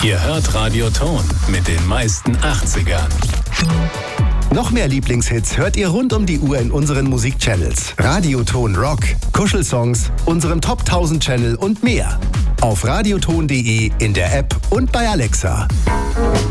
Ihr hört Radio Ton mit den meisten 80ern. Noch mehr Lieblingshits hört ihr rund um die Uhr in unseren Musikchannels. Radioton Rock, Kuschelsongs, unserem Top 1000 Channel und mehr. Auf radioton.de, in der App und bei Alexa.